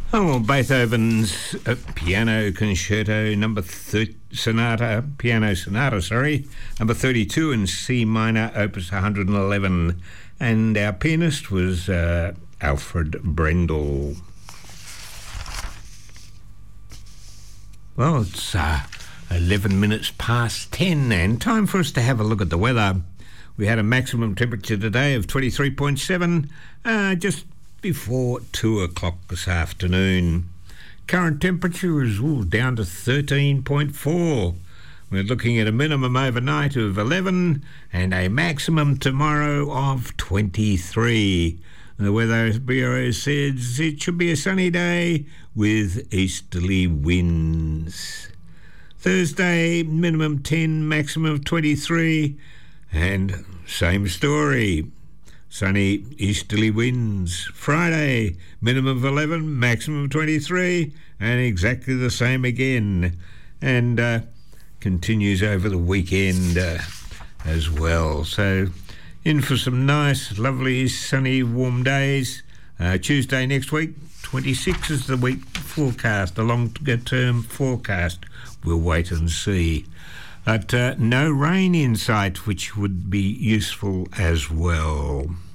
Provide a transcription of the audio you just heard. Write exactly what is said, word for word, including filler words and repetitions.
Oh, well, Beethoven's uh, Piano Concerto number thirty, Sonata, Piano Sonata, sorry, number thirty-two in C minor, opus one hundred eleven. And our pianist was uh, Alfred Brendel. Well, it's uh, eleven minutes past ten, and time for us to have a look at the weather. We had a maximum temperature today of twenty-three point seven, uh, just before two o'clock this afternoon. Current temperature is ooh, down to thirteen point four. We're looking at a minimum overnight of eleven and a maximum tomorrow of twenty-three. The Weather Bureau says it should be a sunny day with easterly winds. Thursday, minimum ten, maximum of twenty-three, and same story. Sunny easterly winds. Friday, minimum of eleven, maximum of twenty-three, and exactly the same again. And uh, continues over the weekend uh, as well. So in for some nice, lovely, sunny, warm days. Uh, Tuesday next week, twenty-six is the week forecast, a long-term forecast. We'll wait and see. But uh, no rain in sight, which would be useful as well.